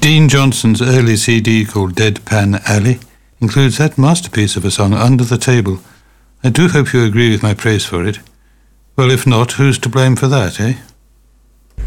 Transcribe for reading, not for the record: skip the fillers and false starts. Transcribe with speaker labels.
Speaker 1: Dean Johnson's early CD called Deadpan Alley includes that masterpiece of a song, Under the Table. I do hope you agree with my praise for it. Well, if not, who's to blame for that, eh?